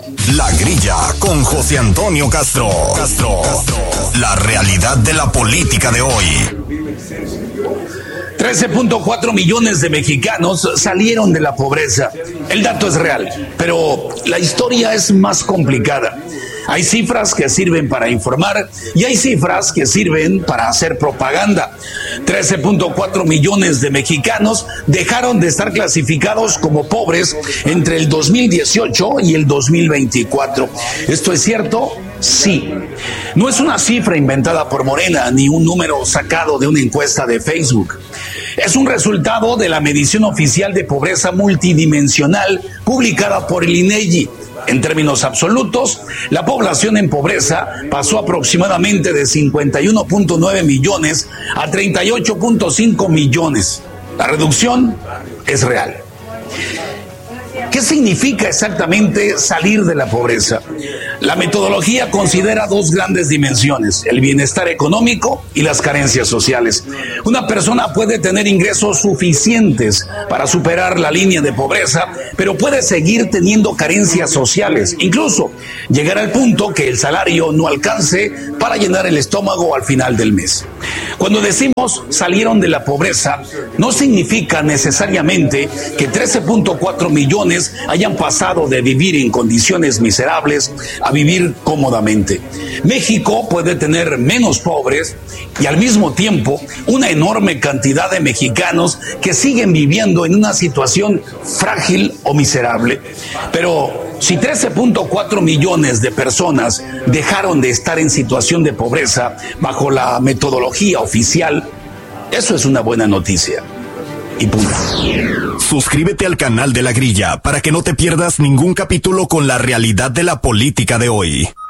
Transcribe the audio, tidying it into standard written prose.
La Grilla con José Antonio Castro. La realidad de la política de hoy. 13.4 millones de mexicanos salieron de la pobreza. El dato es real, pero la historia es más complicada. Hay cifras que sirven para informar y hay cifras que sirven para hacer propaganda. 13.4 millones de mexicanos dejaron de estar clasificados como pobres entre el 2018 y el 2024. ¿Esto es cierto? Sí. No es una cifra inventada por Morena ni un número sacado de una encuesta de Facebook. Es un resultado de la medición oficial de pobreza multidimensional publicada por el INEGI. En términos absolutos, la población en pobreza pasó aproximadamente de 51.9 millones a 38.5 millones. La reducción es real. ¿Qué significa exactamente salir de la pobreza? La metodología considera dos grandes dimensiones: el bienestar económico y las carencias sociales. Una persona puede tener ingresos suficientes para superar la línea de pobreza, pero puede seguir teniendo carencias sociales, incluso llegar al punto que el salario no alcance para llenar el estómago al final del mes. Cuando decimos salieron de la pobreza, no significa necesariamente que 13.4 millones hayan pasado de vivir en condiciones miserables a vivir cómodamente. México puede tener menos pobres y al mismo tiempo una enorme cantidad de mexicanos que siguen viviendo en una situación frágil o miserable. Pero si 13.4 millones de personas dejaron de estar en situación de pobreza bajo la metodología oficial, eso es una buena noticia. Y punto. Suscríbete al canal de La Grilla para que no te pierdas ningún capítulo con la realidad de la política de hoy.